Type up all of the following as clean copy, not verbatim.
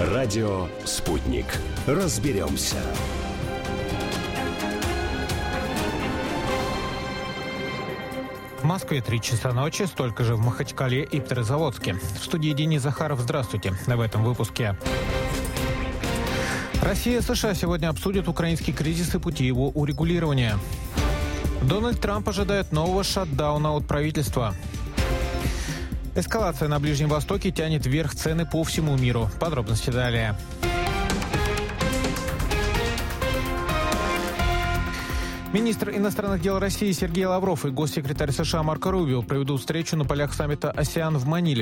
Радио «Спутник». Разберемся. В Москве 3 часа ночи, столько же в Махачкале и Петрозаводске. В студии Денис Захаров. Здравствуйте. В этом выпуске. Россия и США сегодня обсудят украинский кризис и пути его урегулирования. Дональд Трамп ожидает нового шатдауна от правительства. Эскалация на Ближнем Востоке тянет вверх цены по всему миру. Подробности далее. Министр иностранных дел России Сергей Лавров и госсекретарь США Марко Рубио проведут встречу на полях саммита «АСЕАН» в Маниле,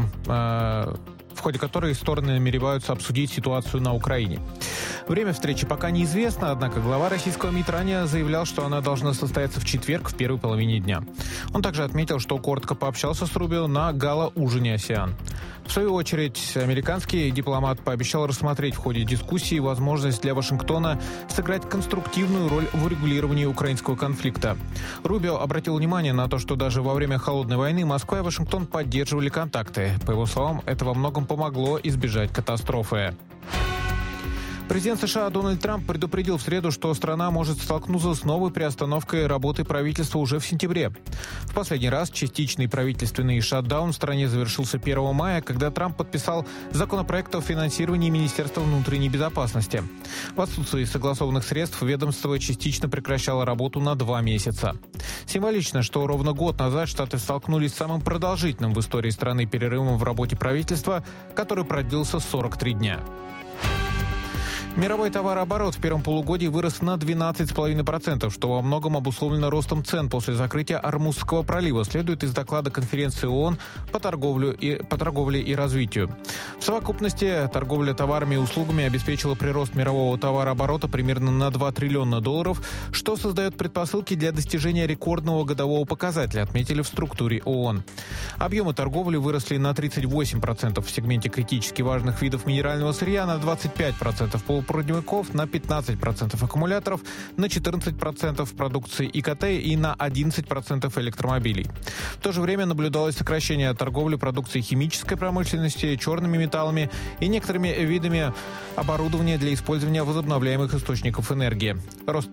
в ходе которой стороны намереваются обсудить ситуацию на Украине. Время встречи пока неизвестно, однако глава российского МИД ранее заявлял, что она должна состояться в четверг в первой половине дня. Он также отметил, что коротко пообщался с Рубио на гала-ужине «АСЕАН». В свою очередь, американский дипломат пообещал рассмотреть в ходе дискуссии возможность для Вашингтона сыграть конструктивную роль в урегулировании украинского конфликта. Рубио обратил внимание на то, что даже во время Холодной войны Москва и Вашингтон поддерживали контакты. По его словам, это во многом помогло избежать катастрофы. Президент США Дональд Трамп предупредил в среду, что страна может столкнуться с новой приостановкой работы правительства уже в сентябре. В последний раз частичный правительственный шатдаун в стране завершился 1 мая, когда Трамп подписал законопроект о финансировании Министерства внутренней безопасности. В отсутствии согласованных средств ведомство частично прекращало работу на 2 месяца. Символично, что ровно год назад Штаты столкнулись с самым продолжительным в истории страны перерывом в работе правительства, который продлился 43 дня. Мировой товарооборот в первом полугодии вырос на 12,5%, что во многом обусловлено ростом цен после закрытия Ормузского пролива, следует из доклада конференции ООН по торговле и развитию. В совокупности торговля товарами и услугами обеспечила прирост мирового товарооборота примерно на $2 триллиона, что создает предпосылки для достижения рекордного годового показателя, отметили в структуре ООН. Объемы торговли выросли на 38% в сегменте критически важных видов минерального сырья, на 25% полупроводников, на 15% аккумуляторов, на 14% продукции ИКТ и на 11% электромобилей. В то же время наблюдалось сокращение торговли продукцией химической промышленности, черными металлами и некоторыми видами оборудования для использования возобновляемых источников энергии. Рост